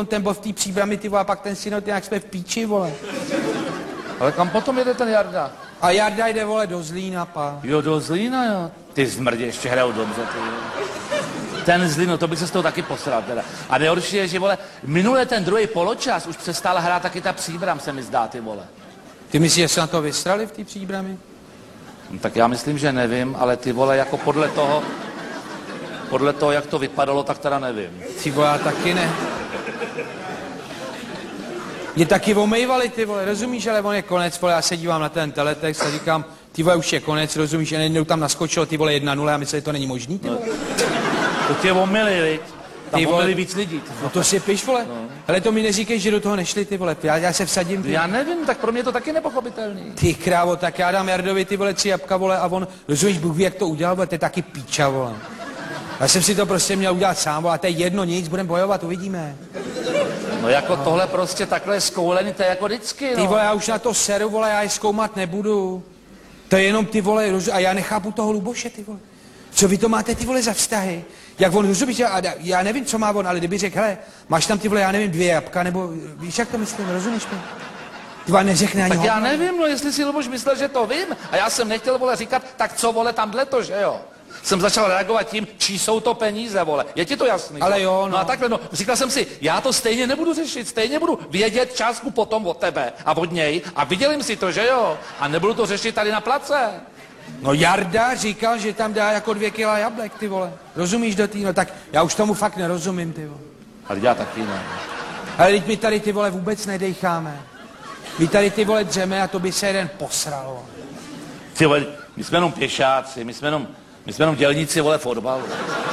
ten byl v té Příbrami, ty vole, a pak ten synot, jak jsme v píči, vole. Ale kam potom jede ten Jarda? A Jarda jde, vole, do Zlína, pa. Jo, do Zlína, jo. Ty zmrdě, ještě hrajou dobře, ty. Ten Zlín, no to bych se z toho taky posral, teda. A nejhorší je, že, vole, minule ten druhý poločas už přestala hrát taky ta Příbram, se mi zdá, ty vole. Ty myslíš, že se na to vysrali v té Příbrami? No, tak já myslím, že nevím, ale ty vole, jako podle toho, jak to vypadalo, tak teda nevím. Ty vole, já taky ne. Mě taky omejvali, ty vole, rozumíš, ale on je konec, vole, já se dívám na ten teletext a říkám, ty vole, už je konec, rozumíš, a najednou tam naskočilo, ty vole, 1-0 a myslím, že to není možný, ty vole. To tě omyli, viď? Tam omyli víc lidí. No to si piš, vole. No. Hele, to mi neříkej, že do toho nešli, ty vole, já se vsadím, ty. Já nevím, tak pro mě je to taky nepochopitelný. Ty krávo, tak já dám Jardovi, ty vole, 3 jabka, vole, a on, rozumíš, Bůh ví, jak to udělal, vole, to je taky píča, vole. Já jsem si to prostě měl udělat sám, vole, a to je jedno, nic, budeme bojovat, uvidíme. No jako tohle prostě takhle zkoulený, to je jako vždycky, no. Ty vole, já už na to seru, vole, já je zkoumat nebudu. To je jenom ty vole, a já nechápu toho Luboše, ty vole. Co vy to máte, ty vole, za vztahy? Jak on, rozumíš, já nevím, co má on, ale kdyby řekl, hele, máš tam ty vole, já nevím, 2 jabka, nebo víš, jak to myslím, rozumíš mi? Ty vole, neřekne ani tak já nevím, no, jestli si Luboš myslel, že to vím, a já jsem nechtěl, vole, říkat, tak co, vole, tamhle to, že jo? Jsem začal reagovat tím, čí jsou to peníze, vole. Je ti to jasný? Ale jo, no. No a takhle, no, říkal jsem si, já to stejně nebudu řešit, stejně budu vědět částku potom od tebe a od něj a vydělím si to, že jo? A nebudu to řešit tady na place. No Jarda říkal, že tam dá jako 2 kila jablek, ty vole. Rozumíš do tý? No tak já už tomu fakt nerozumím, ty vole. Ale já taky ne. Ale teď my tady, ty vole, vůbec nedejcháme. My tady, ty vole, dřeme a to by se jeden posral, vole. Ty vole, my jsme jenom pěšáci, my jsme jenom dělníci, vole, fotbalu.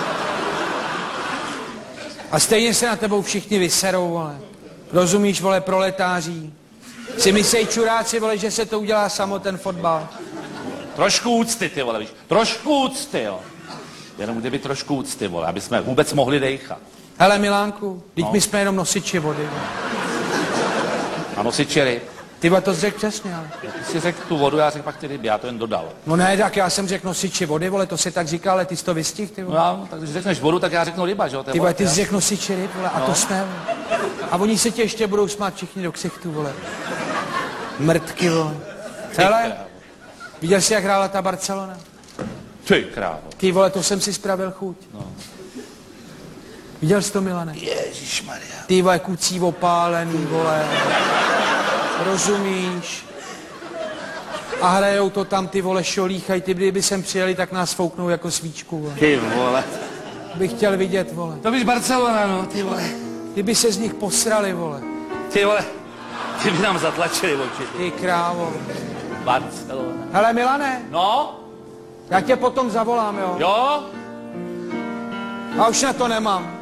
A stejně se na tebou všichni vyserou, vole. Rozumíš, vole, proletáří. Si myslej čuráci, vole, že se to udělá samo ten fotbal. Trošku úcty, ty vole, víš. Trošku úcty, jo. Jenom kdyby trošku úcty, vole, aby jsme vůbec mohli dejchat. Hele, Milánku, teď my jsme jenom nosiči vody, vole. A nosiči ryb. Ty to jsi řekl přesně, ale. Ty jsi řekl tu vodu, já řekl pak ty ryby, já to jen dodal. No ne, tak já jsem řekl nosiči vody, vole, to se tak říká, ale ty jsi to vystihl, ty vole. No, tak když řekneš vodu, tak já řeknu ryba, že jo? Ty vole, ty jsi řekl nosiči ryb, vole, a to jsme, vole. A oni se tě ještě budou smát všichni do ksichtu, vole. Mrtky, vole. Hele, viděl jsi, jak hrála ta Barcelona? Ty krávo. Ty vole, to jsem si spravil chuť. No. Viděl jsi to, Milane? Ježišmarja. Ty vole, kucí opálený, vole. Rozumíš? A hrajou to tam, ty vole, šolíchaj, ty kdyby sem přijeli, tak nás fouknou jako svíčku, vole. Ty vole. Bych chtěl vidět, vole. To víš Barcelona, no, ty vole. Kdyby se z nich posrali, vole. Ty vole, ty by nám zatlačili určitě. Ty krávo. Barcelona. Hele, Milane. No? Já tě potom zavolám, jo? Jo? A už na to nemám.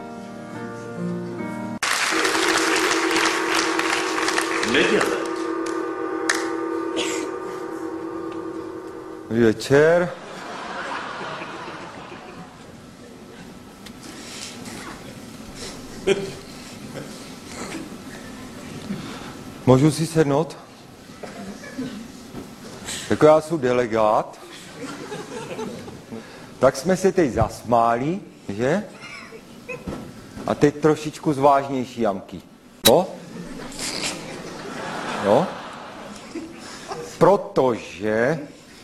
Neděle. Večer. Můžu si sednout? Jako já jsem delegát. Tak jsme se teď zasmáli, že? A teď trošičku zvážnější jamky. No? No? Protože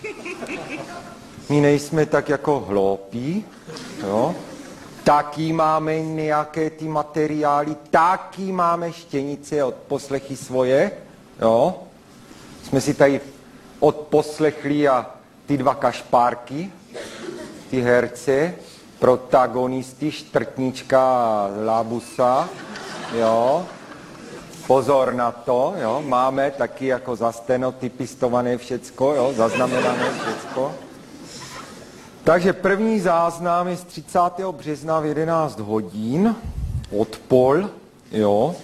my nejsme tak jako hloupí, jo? Taky máme nějaké ty materiály, taky máme štěnice od poslechy svoje, jo? Jsme si tady odposlechli a ty 2 kašpárky, ty herce, protagonisty, Štrtnička a Lábusa, jo? Pozor na to, jo? Máme taky jako zastenotypistované všecko, jo? Zaznamenané všecko. Takže první záznam je z 30. března v 11 hodin, odpol, jo.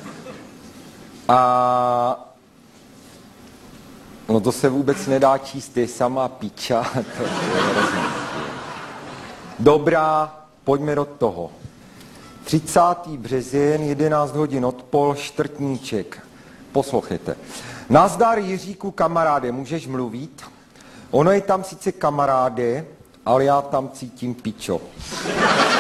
A no to se vůbec nedá číst, je sama piča. Dobrá, pojďme do toho. 30. březen, 11 hodin odpol, Štrtníček. Poslouchejte. Nazdar Jiříku, kamaráde, můžeš mluvit? Ono je tam sice kamaráde, ale já tam cítím pičo.